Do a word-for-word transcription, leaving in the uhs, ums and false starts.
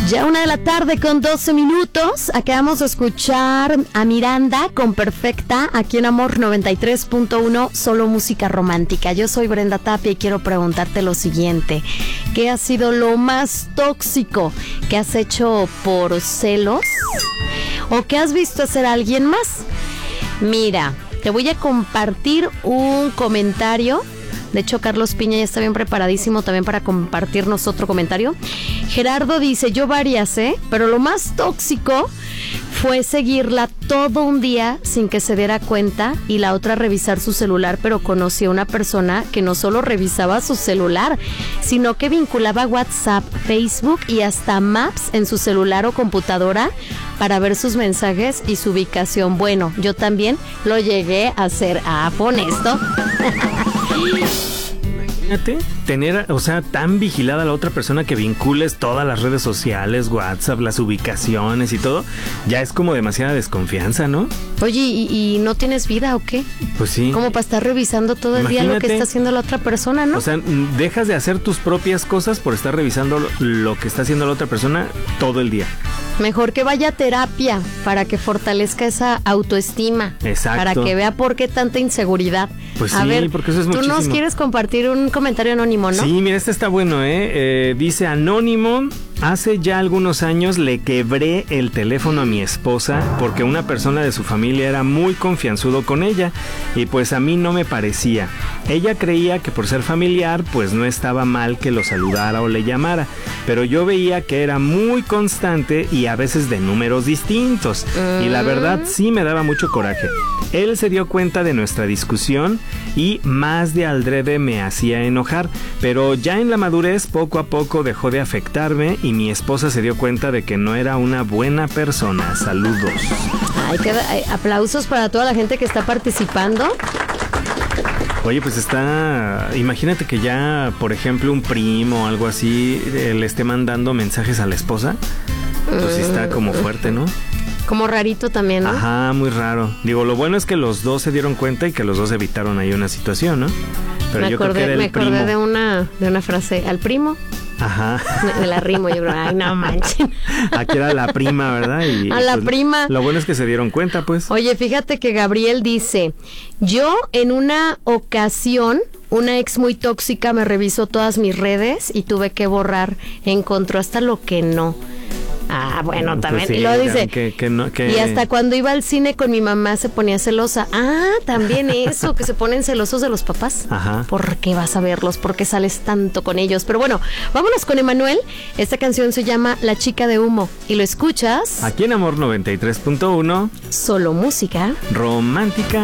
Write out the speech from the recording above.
Ya una de la tarde con doce minutos. Acabamos de escuchar a Miranda con Perfecta aquí en Amor noventa y tres punto uno, solo música romántica. Yo soy Brenda Tapia y quiero preguntarte lo siguiente: ¿qué ha sido lo más tóxico que has hecho por celos o que has visto hacer a alguien más? Mira, te voy a compartir un comentario. De hecho, Carlos Piña ya está bien preparadísimo también para compartirnos otro comentario. Gerardo dice, yo varias, ¿eh? Pero lo más tóxico fue seguirla todo un día sin que se diera cuenta y la otra revisar su celular, pero conocí a una persona que no solo revisaba su celular, sino que vinculaba WhatsApp, Facebook y hasta Maps en su celular o computadora para ver sus mensajes y su ubicación. Bueno, yo también lo llegué a hacer. Ah, pon esto. Imagínate tener, o sea, tan vigilada a la otra persona que vincules todas las redes sociales, WhatsApp, las ubicaciones y todo. Ya es como demasiada desconfianza, ¿no? Oye, ¿y, y no tienes vida o qué? Pues sí. Como para estar revisando todo el Imagínate, día lo que está haciendo la otra persona, ¿no? O sea, dejas de hacer tus propias cosas por estar revisando lo, lo que está haciendo la otra persona todo el día. Mejor que vaya a terapia para que fortalezca esa autoestima. Exacto. Para que vea por qué tanta inseguridad. Pues a sí, ver, porque eso es tú muchísimo. nos quieres compartir un comentario anónimo, ¿no? Sí, mira, este está bueno, ¿eh? eh dice Anónimo, hace ya algunos años le quebré el teléfono a mi esposa porque una persona de su familia era muy confianzudo con ella y pues a mí no me parecía. Ella creía que por ser familiar pues no estaba mal que lo saludara o le llamara, pero yo veía que era muy constante y a veces de números distintos mm. y la verdad sí me daba mucho coraje. Él se dio cuenta de nuestra discusión y más de aldrede me hacía enojar, pero ya en la madurez poco a poco dejó de afectarme y mi esposa se dio cuenta de que no era una buena persona. Saludos. Ay, qué, ay, aplausos para toda la gente que está participando. Oye, pues está... Imagínate que ya, por ejemplo, un primo o algo así eh, le esté mandando mensajes a la esposa. Pues sí está como fuerte, ¿no? Como rarito también, ¿no? Ajá, muy raro. Digo, lo bueno es que los dos se dieron cuenta y que los dos evitaron ahí una situación, ¿no? Pero me yo acordé, creo que era el me acordé primo. de una, de una frase. ¿Al primo? Ajá. Me, me la rimo, yo creo, ay, no manches. Aquí era la prima, ¿verdad? Y, a la pues, prima. Lo bueno es que se dieron cuenta, pues. Oye, fíjate que Gabriel dice, yo en una ocasión, una ex muy tóxica me revisó todas mis redes y tuve que borrar, encontró hasta lo que no. Ah, bueno, pues también. Sí, y lo dice. Que, que no, que... Y hasta cuando iba al cine con mi mamá se ponía celosa. Ah, también eso, que se ponen celosos de los papás. Ajá. ¿Por qué vas a verlos? ¿Por qué sales tanto con ellos? Pero bueno, vámonos con Emanuel. Esta canción se llama La Chica de Humo. Y lo escuchas aquí en Amor noventa y tres punto uno. Solo música Romántica.